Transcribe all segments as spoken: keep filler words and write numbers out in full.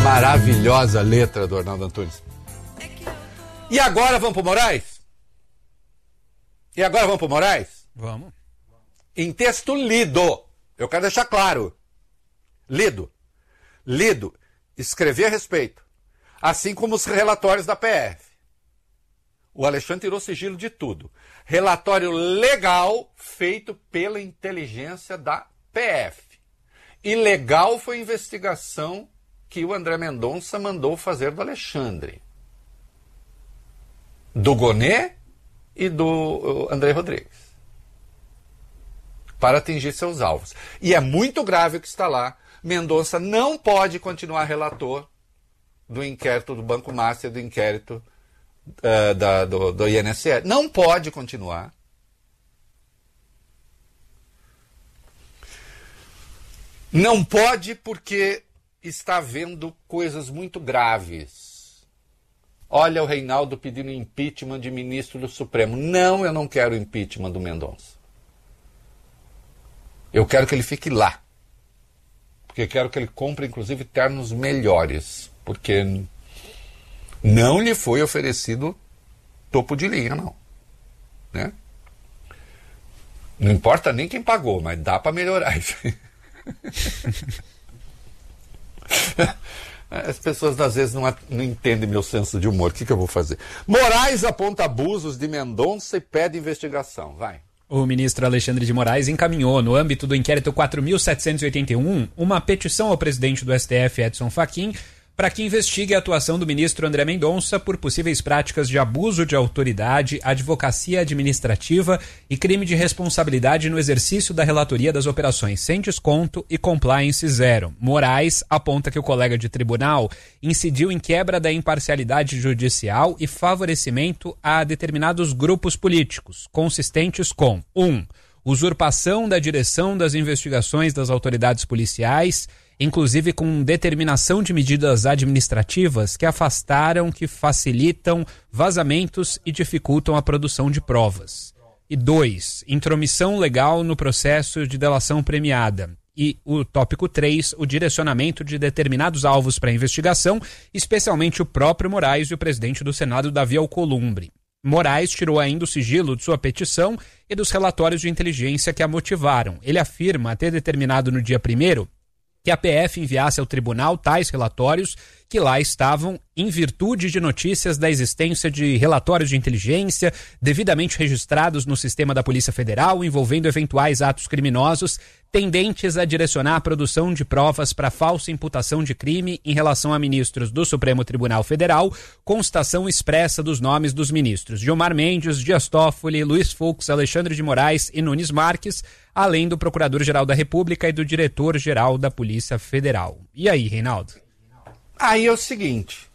Maravilhosa letra do Arnaldo Antunes. E agora vamos pro Moraes? E agora vamos pro Moraes? Vamos. Em texto lido. Eu quero deixar claro. Lido. Lido. Escrever a respeito. Assim como os relatórios da P F. O Alexandre tirou sigilo de tudo. Relatório legal feito pela inteligência da P F. Ilegal foi a investigação que o André Mendonça mandou fazer do Alexandre. Do Gonê e do André Rodrigues. Para atingir seus alvos. E é muito grave o que está lá. Mendonça não pode continuar relator do inquérito do Banco Master, do inquérito uh, da, do, do I N S S. Não pode continuar. Não pode porque está havendo coisas muito graves. Olha o Reinaldo pedindo impeachment de ministro do Supremo. Não, eu não quero impeachment do Mendonça. Eu quero que ele fique lá. Porque quero que ele compre, inclusive, ternos melhores. Porque não lhe foi oferecido topo de linha, não. Né? Não importa nem quem pagou, mas dá para melhorar isso. As pessoas às vezes não, não entendem meu senso de humor. O que, que eu vou fazer? Moraes aponta abusos de Mendonça e pede investigação. Vai. O ministro Alexandre de Moraes encaminhou, no âmbito do inquérito quatro mil setecentos e oitenta e um, uma petição ao presidente do S T F, Edson Fachin, para que investigue a atuação do ministro André Mendonça por possíveis práticas de abuso de autoridade, advocacia administrativa e crime de responsabilidade no exercício da relatoria das operações sem desconto e compliance zero. Moraes aponta que o colega de tribunal incidiu em quebra da imparcialidade judicial e favorecimento a determinados grupos políticos, consistentes com um usurpação da direção das investigações das autoridades policiais, inclusive com determinação de medidas administrativas que afastaram, que facilitam vazamentos e dificultam a produção de provas. E dois, intromissão legal no processo de delação premiada. E o tópico três, o direcionamento de determinados alvos para a investigação, especialmente o próprio Moraes e o presidente do Senado, Davi Alcolumbre. Moraes tirou ainda o sigilo de sua petição e dos relatórios de inteligência que a motivaram. Ele afirma ter determinado no dia primeiro que a P F enviasse ao tribunal tais relatórios que lá estavam em virtude de notícias da existência de relatórios de inteligência devidamente registrados no sistema da Polícia Federal envolvendo eventuais atos criminosos tendentes a direcionar a produção de provas para falsa imputação de crime em relação a ministros do Supremo Tribunal Federal, constação expressa dos nomes dos ministros Gilmar Mendes, Dias Toffoli, Luiz Fux, Alexandre de Moraes e Nunes Marques, além do Procurador-Geral da República e do Diretor-Geral da Polícia Federal. E aí, Reinaldo? Aí é o seguinte,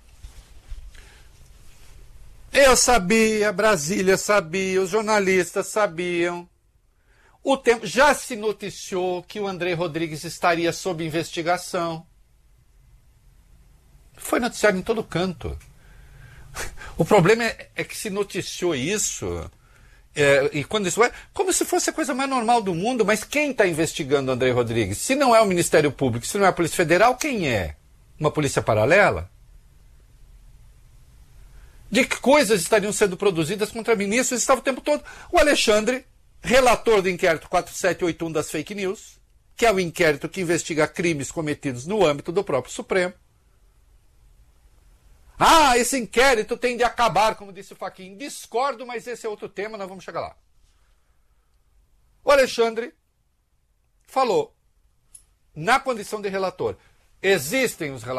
eu sabia, Brasília sabia, os jornalistas sabiam, o tempo já se noticiou que o André Rodrigues estaria sob investigação. Foi noticiado em todo canto. O problema é, é que se noticiou isso, é, e quando isso é, como se fosse a coisa mais normal do mundo, mas quem está investigando o André Rodrigues? Se não é o Ministério Público, se não é a Polícia Federal, quem é? Uma polícia paralela? De que coisas estariam sendo produzidas contra ministros? Estava o tempo todo. O Alexandre, relator do inquérito quatro sete oito um das fake news, que é o inquérito que investiga crimes cometidos no âmbito do próprio Supremo. Ah, esse inquérito tem de acabar, como disse o Fachin. Discordo, mas esse é outro tema, nós vamos chegar lá. O Alexandre falou, na condição de relator, existem os relatórios